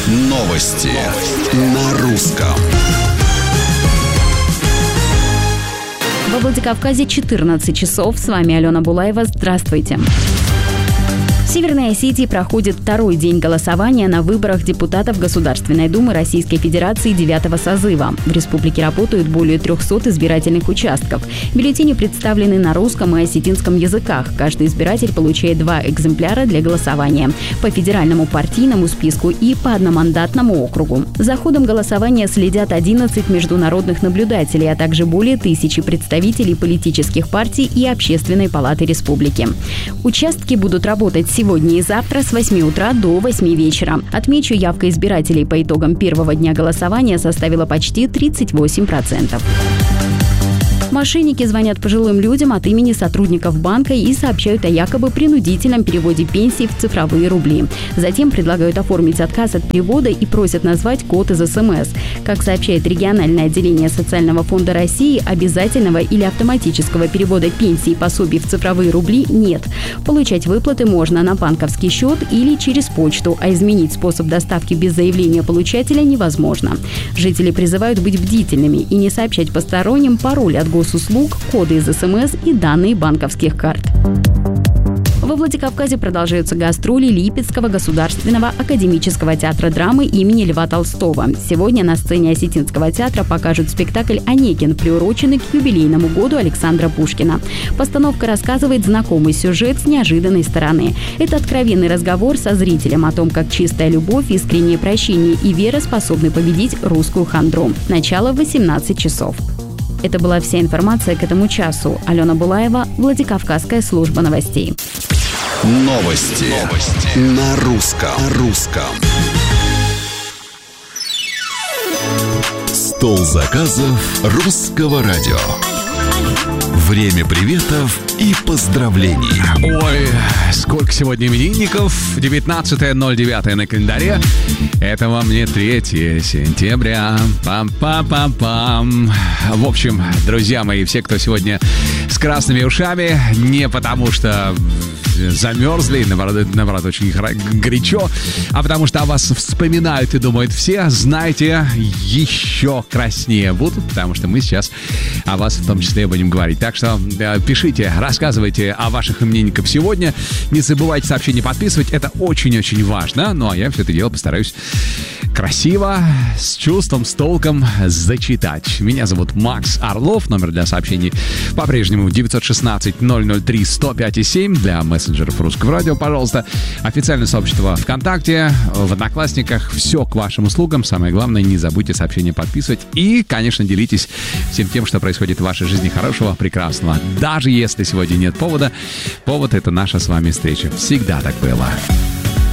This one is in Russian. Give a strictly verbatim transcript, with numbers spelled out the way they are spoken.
Новости на русском. Во Владикавказе четырнадцать часов. С вами Алена Булаева. Здравствуйте. В Северной Осетии проходит второй день голосования на выборах депутатов Государственной Думы Российской Федерации девятого созыва. В республике работают более трехсот избирательных участков. Бюллетени представлены на русском и осетинском языках. Каждый избиратель получает два экземпляра для голосования по федеральному партийному списку и по одномандатному округу. За ходом голосования следят одиннадцать международных наблюдателей, а также более тысячи представителей политических партий и Общественной палаты республики. Участки будут работать сегодня и завтра с восьми утра до восьми вечера. Отмечу, явка избирателей по итогам первого дня голосования составила почти тридцать восемь процентов. Мошенники звонят пожилым людям от имени сотрудников банка и сообщают о якобы принудительном переводе пенсий в цифровые рубли. Затем предлагают оформить отказ от перевода и просят назвать код из СМС. Как сообщает региональное отделение Социального фонда России, обязательного или автоматического перевода пенсий и пособий в цифровые рубли нет. Получать выплаты можно на банковский счет или через почту, а изменить способ доставки без заявления получателя невозможно. Жители призывают быть бдительными и не сообщать посторонним пароль от госуслуг, коды из СМС и данные банковских карт. Во Владикавказе продолжаются гастроли Липецкого государственного академического театра драмы имени Льва Толстого. Сегодня на сцене Осетинского театра покажут спектакль «Онегин», приуроченный к юбилейному году Александра Пушкина. Постановка рассказывает знакомый сюжет с неожиданной стороны. Это откровенный разговор со зрителем о том, как чистая любовь, искреннее прощение и вера способны победить русскую хандру. Начало в восемнадцать часов. Это была вся информация к этому часу. Алена Булаева, Владикавказская служба новостей. Новости, Новости. На русском. Русском. Стол заказов русского радио. Время приветов и поздравлений. Ой, сколько сегодня именинников. девятнадцатое ноль девятое на календаре. Это вам не третьего сентября. Пам-пам-пам-пам. В общем, друзья мои, все, кто сегодня с красными ушами, не потому что замерзли, наоборот, наоборот, очень горячо, а потому что о вас вспоминают и думают все, знаете, еще краснее будут, потому что мы сейчас о вас в том числе будем говорить. Так что пишите, рассказывайте о ваших именинниках сегодня. Не забывайте сообщения подписывать, это очень-очень важно. Ну, а я все это дело постараюсь красиво, с чувством, с толком зачитать. Меня зовут Макс Орлов. Номер для сообщений по-прежнему девять шестнадцать ноль ноль три сто пять семь для мессенджеров Русского радио, пожалуйста. Официальное сообщество ВКонтакте, в Одноклассниках. Все к вашим услугам. Самое главное, не забудьте сообщения подписывать. И, конечно, делитесь всем тем, что происходит в вашей жизни хорошего, прекрасного. Даже если сегодня нет повода, повод — это наша с вами встреча. Всегда так было.